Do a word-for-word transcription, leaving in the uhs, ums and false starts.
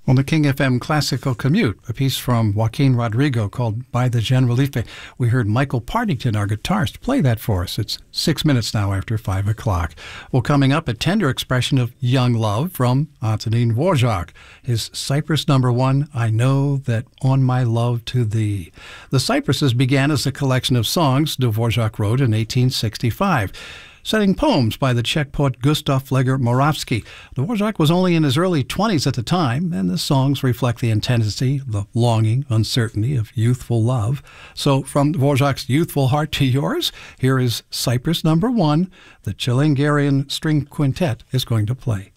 On the King F M Classical Commute, a piece from Joaquin Rodrigo called By the Generalife. We heard Michael Partington, our guitarist, play that for us. It's six minutes now after five o'clock. Well, coming up, a tender expression of young love from Antonín Dvořák. His Cypress number one, I Know That On My Love to Thee. The Cypresses began as a collection of songs Dvořák wrote in eighteen sixty-five. Setting poems by the Czech poet Gustav Fleger Moravsky. Dvořák was only in his early twenties at the time, and the songs reflect the intensity, the longing, uncertainty of youthful love. So from Dvořák's youthful heart to yours, here is Cypress number one, the Chilingarian String Quintet is going to play.